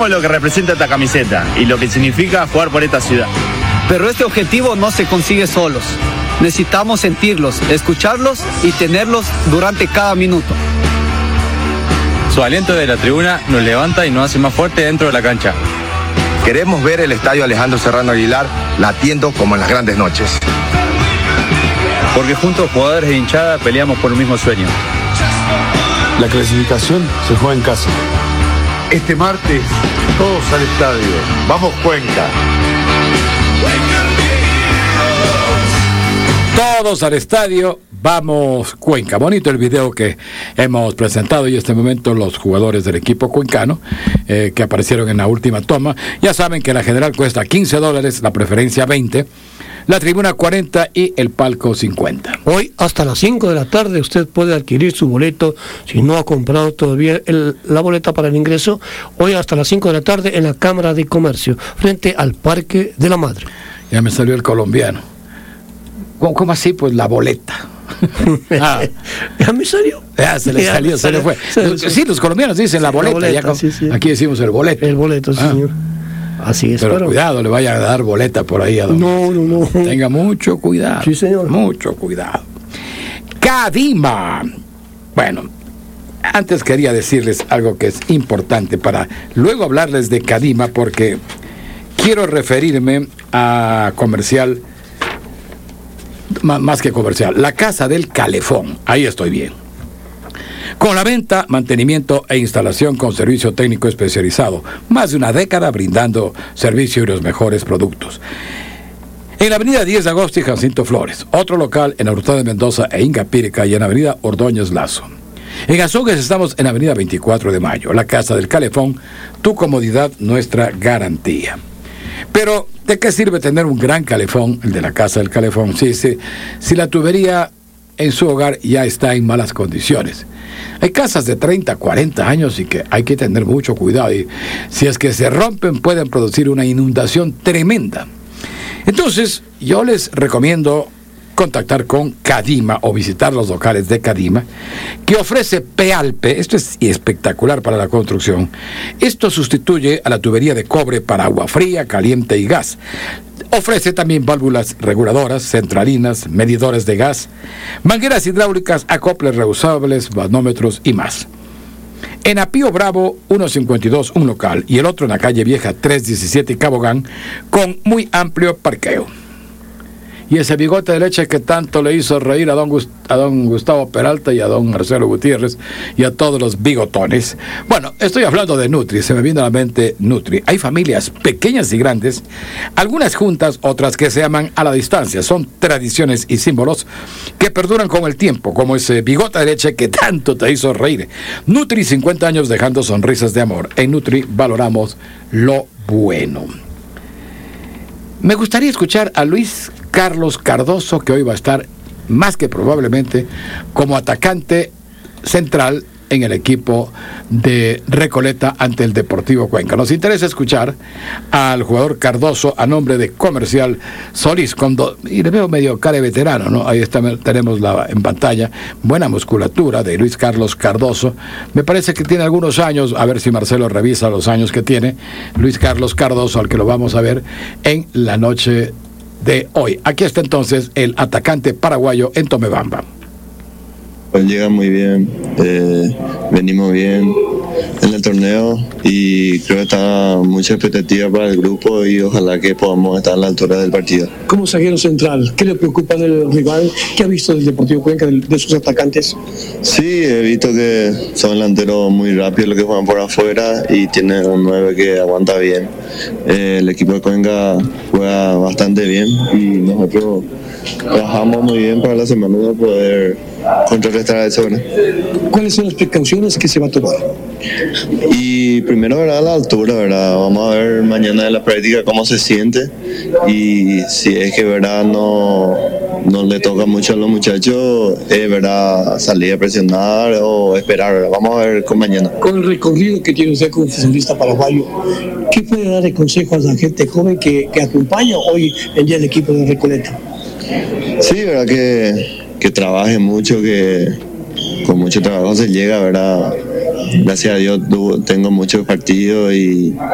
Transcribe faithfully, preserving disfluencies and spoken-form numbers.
Sabemos lo que representa esta camiseta y lo que significa jugar por esta ciudad. Pero este objetivo no se consigue solos. Necesitamos sentirlos, escucharlos y tenerlos durante cada minuto. Su aliento de la tribuna nos levanta y nos hace más fuerte dentro de la cancha. Queremos ver el estadio Alejandro Serrano Aguilar latiendo como en las grandes noches. Porque juntos, jugadores e hinchada, peleamos por un mismo sueño. La clasificación se juega en casa. Este martes, todos al estadio. ¡Vamos, Cuenca! Todos al estadio, vamos Cuenca. Bonito el video que hemos presentado y en este momento los jugadores del equipo cuencano eh, que aparecieron en la última toma. Ya saben que la general cuesta quince dólares, la preferencia veinte, la tribuna cuarenta y el palco cincuenta. Hoy hasta las cinco de la tarde usted puede adquirir su boleto, si no ha comprado todavía el, la boleta para el ingreso, hoy hasta las cinco de la tarde en la Cámara de Comercio, frente al Parque de la Madre. Ya me salió el colombiano. ¿Cómo, cómo así? Pues la boleta. ah. ¿Ya me salió? Ya se le ya salió, se le fue. Se sí, los colombianos dicen la boleta. La boleta ya con, sí, sí. Aquí decimos el boleto. El boleto, sí, ah. señor. Así es. Pero, pero cuidado, le vaya a dar boleta por ahí a don. No, no, no. Tenga mucho cuidado. Sí, señor. Mucho cuidado. Cadima. Bueno, antes quería decirles algo que es importante para luego hablarles de Cadima, porque quiero referirme a comercial, más que comercial, la Casa del Calefón. Ahí estoy bien. Con la venta, mantenimiento e instalación con servicio técnico especializado. Más de una década brindando servicio y los mejores productos. En la avenida diez de agosto y Jacinto Flores. Otro local en Hurtado de Mendoza e Ingapírica y en la avenida Ordóñez Lazo. En Azogues estamos en la avenida veinticuatro de mayo. La Casa del Calefón, tu comodidad, nuestra garantía. Pero, ¿de qué sirve tener un gran calefón, el de la Casa del Calefón? Sí, sí, si la tubería en su hogar ya está en malas condiciones. Hay casas de treinta, cuarenta años y que hay que tener mucho cuidado. Y si es que se rompen, pueden producir una inundación tremenda. Entonces, yo les recomiendo contactar con Cadima o visitar los locales de Cadima, que ofrece Pealpe. Esto es espectacular para la construcción. Esto sustituye a la tubería de cobre para agua fría, caliente y gas. Ofrece también válvulas reguladoras, centralinas, medidores de gas, mangueras hidráulicas, acoples reusables, manómetros y más. En Apío Bravo, ciento cincuenta y dos, un local, y el otro en la calle Vieja, trescientos diecisiete Cabogán, con muy amplio parqueo. Y ese bigote de leche que tanto le hizo reír a don, Gust- a don Gustavo Peralta y a don Marcelo Gutiérrez y a todos los bigotones. Bueno, estoy hablando de Nutri, se me viene a la mente Nutri. Hay familias pequeñas y grandes, algunas juntas, otras que se aman a la distancia. Son tradiciones y símbolos que perduran con el tiempo, como ese bigote de leche que tanto te hizo reír. Nutri, cincuenta años dejando sonrisas de amor. En Nutri valoramos lo bueno. Me gustaría escuchar a Luis Carlos Cardoso, que hoy va a estar más que probablemente como atacante central en el equipo de Recoleta ante el Deportivo Cuenca. Nos interesa escuchar al jugador Cardoso a nombre de Comercial Solís, con do, y le veo medio cara de veterano, ¿no? Ahí está, tenemos la, en pantalla, buena musculatura de Luis Carlos Cardoso. Me parece que tiene algunos años, a ver si Marcelo revisa los años que tiene Luis Carlos Cardoso, al que lo vamos a ver en la noche de hoy. Aquí está entonces el atacante paraguayo en Tomebamba. Pues llega muy bien, eh, venimos bien en el torneo y creo que está mucha expectativa para el grupo y ojalá que podamos estar a la altura del partido. Como zaguero central, ¿qué le preocupa del rival? ¿Qué ha visto del Deportivo Cuenca, de, de sus atacantes? Sí, he visto que son delanteros muy rápidos los que juegan por afuera y tienen un nueve que aguanta bien. Eh, el equipo de Cuenca juega bastante bien y nosotros trabajamos muy bien para la semana de poder contrarrestar a eso, ¿no? ¿Cuáles son las precauciones que se va a tomar? Y primero, ¿verdad? A la altura, ¿verdad? Vamos a ver mañana en la práctica cómo se siente y si es que, ¿verdad? No, no le toca mucho a los muchachos, es, ¿verdad? Salir a presionar o esperar, ¿verdad? Vamos a ver con mañana. Con el recorrido que tiene usted como futbolista paraguayo, ¿qué puede dar de consejo a la gente joven que, que acompaña hoy en día el equipo de Recoleta? Sí, ¿verdad? Que, que trabaje mucho, que con mucho trabajo se llega, ¿verdad? Gracias a Dios tengo muchos partidos y